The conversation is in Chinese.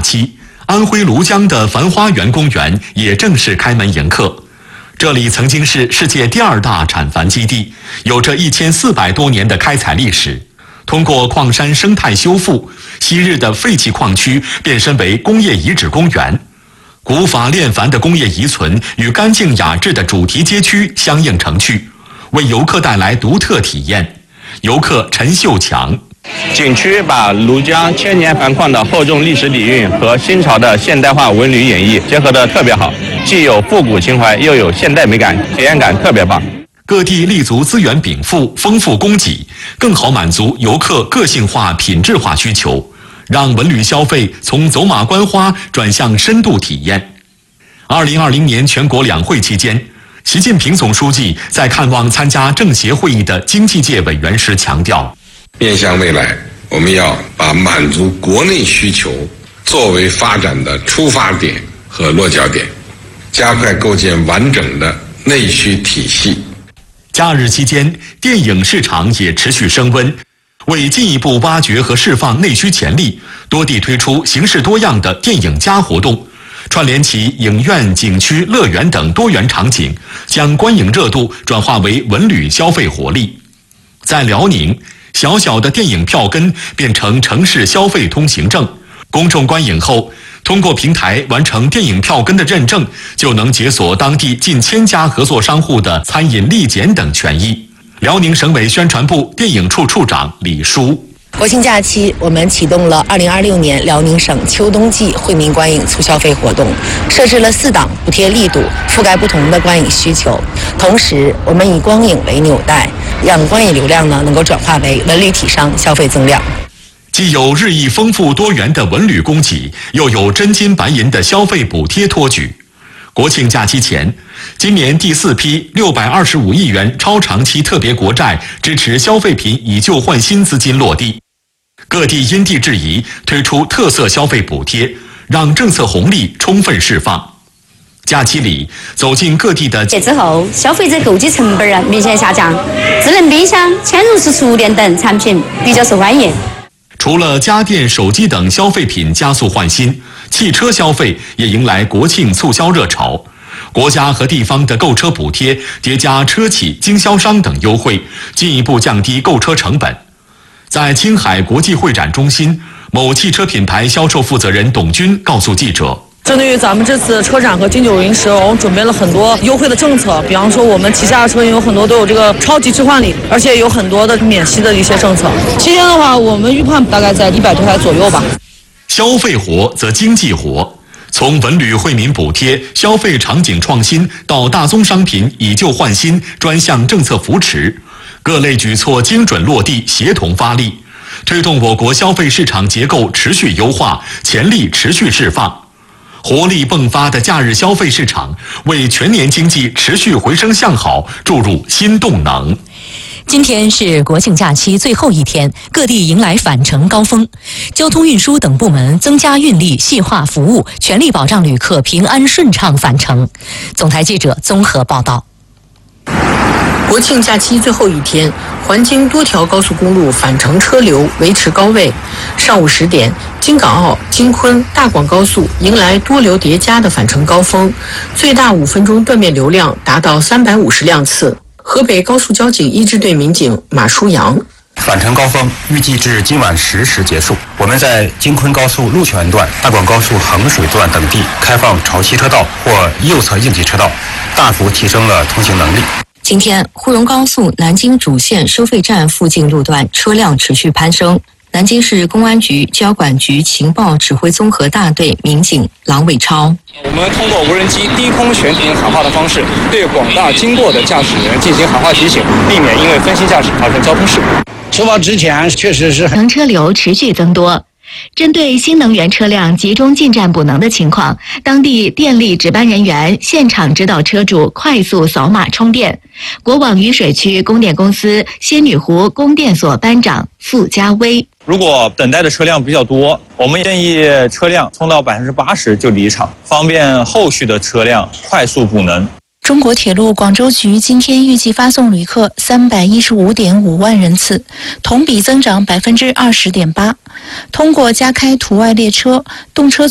期，安徽庐江的樊花园公园也正式开门迎客。这里曾经是世界第2大产矾基地，有着1400多年的开采历史。通过矿山生态修复，昔日的废弃矿区变身为工业遗址公园。古法炼矾的工业遗存与干净雅致的主题街区相映成趣，为游客带来独特体验。游客陈秀强。 景区把庐江千年矾矿的厚重历史底蕴和新潮的现代化文旅演绎结合得特别好，既有复古情怀，又有现代美感，体验感特别棒。 各地立足资源禀赋、丰富供给，更好满足游客个性化、品质化需求，让文旅消费从走马观花转向深度体验。2020年全国两会期间，习近平总书记在看望参加政协会议的经济界委员时强调， 面向未来，我们要把满足国内需求作为发展的出发点和落脚点，加快构建完整的内需体系。 假日期间，电影市场也持续升温。为进一步挖掘和释放内需潜力，多地推出形式多样的电影+活动，串联起影院、景区、乐园等多元场景，将观影热度转化为文旅消费活力。在辽宁，小小的电影票根变成城市消费通行证，公众观影后，通过平台完成电影票根的认证，就能解锁当地近1000家合作商户的餐饮立减等权益。辽宁省委宣传部电影处处长李书。 国庆假期，我们启动了2026年辽宁省秋冬季惠民观影促消费活动，设置了4档补贴力度，覆盖不同的观影需求。同时，我们以光影为纽带，让观影流量能够转化为文旅体商消费增量。 既有日益丰富多元的文旅供给，又有真金白银的消费补贴托举。国庆假期前，今年第4批625亿元超长期特别国债支持消费品以旧换新资金落地。各地因地制宜推出特色消费补贴，让政策红利充分释放。假期里走进各地的之后，消费者购机成本明显下降，智能冰箱、嵌入式厨电等产品比较受欢迎。 除了家电、手机等消费品加速换新，汽车消费也迎来国庆促销热潮。国家和地方的购车补贴叠加车企、经销商等优惠，进一步降低购车成本。在青海国际会展中心，某汽车品牌销售负责人董军告诉记者， 针对于咱们这次车展和金九银10，我们准备了很多优惠的政策，比方说我们旗下的车有很多都有这个超级置换礼，而且有很多的免息的一些政策。期间的话，我们预判大概在100多台左右吧。 消费活则经济活，从文旅惠民补贴、消费场景创新到大宗商品以旧换新专项政策扶持，各类举措精准落地，协同发力，推动我国消费市场结构持续优化，潜力持续释放。活力迸发的假日消费市场，为全年经济持续回升向好注入新动能。 今天是国庆假期最后一天，各地迎来返程高峰，交通运输等部门增加运力、细化服务，全力保障旅客平安顺畅返程。总台记者综合报道。 国庆假期最后一天，环京多条高速公路返程车流维持高位。上午10点，京港澳、京昆、大广高速迎来多流叠加的返程高峰，最大5分钟断面流量达到350辆次。河北高速交警一支队民警马书阳。 返程高峰预计至今晚10时结束。我们在京昆高速鹿泉段、大广高速衡水段等地开放潮汐车道或右侧应急车道，大幅提升了通行能力。 今天，沪蓉高速南京主线收费站附近路段车辆持续攀升。南京市公安局交管局情报指挥综合大队民警郎伟超， 我们通过无人机低空悬停喊话的方式，对广大经过的驾驶人进行喊话提醒，避免因为分心驾驶发生交通事故。 出发之前确实是车流持续增多。针对新能源车辆集中进站补能的情况，当地电力值班人员现场指导车主快速扫码充电。国网渝水区供电公司仙女湖供电所班长傅家威， 如果等待的车辆比较多，我们建议车辆充到80%就离场，方便后续的车辆快速补能。 中国铁路广州局今天预计发送旅客315.5万人次，同比增长20.8%。通过加开途外列车、动车